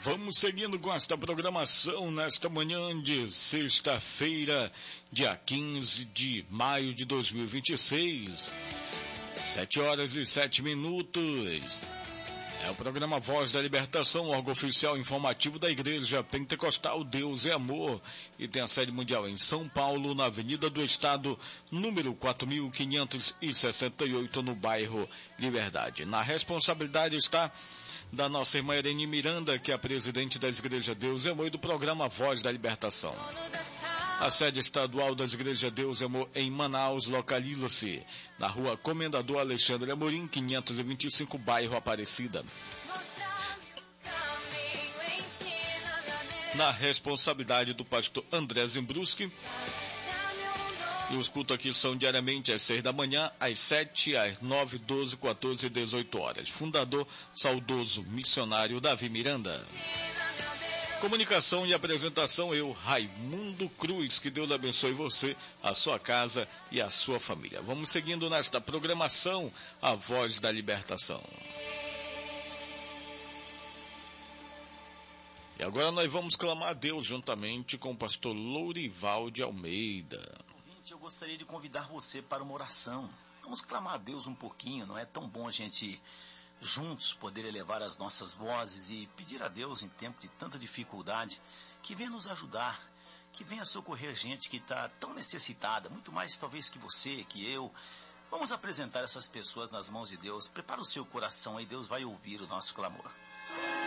Vamos seguindo com esta programação nesta manhã de sexta-feira, dia 15 de maio de 2026. 7h07. É o programa Voz da Libertação, órgão oficial informativo da Igreja Pentecostal Deus é Amor, e tem a sede mundial em São Paulo, na Avenida do Estado, número 4568, no bairro Liberdade. Na responsabilidade está da nossa irmã Irene Miranda, que é a presidente da Igreja Deus é Amor e do programa Voz da Libertação. A sede estadual das Igrejas Deus é Amor em Manaus localiza-se na rua Comendador Alexandre Amorim, 525, bairro Aparecida. Na responsabilidade do pastor André Zimbruski. E os cultos aqui são diariamente às 6 da manhã, às 7, às 9, 12, 14 e 18 horas. Fundador, saudoso missionário Davi Miranda. Comunicação e apresentação, eu, Raimundo Cruz. Que Deus abençoe você, a sua casa e a sua família. Vamos seguindo nesta programação, a Voz da Libertação. E agora nós vamos clamar a Deus juntamente com o pastor Lourival de Almeida. Eu gostaria de convidar você para uma oração. Vamos clamar a Deus um pouquinho, não é tão bom a gente juntos poder elevar as nossas vozes e pedir a Deus em tempo de tanta dificuldade que venha nos ajudar, que venha socorrer gente que está tão necessitada, muito mais talvez que você, que eu. Vamos apresentar essas pessoas nas mãos de Deus. Prepara o seu coração aí, Deus vai ouvir o nosso clamor.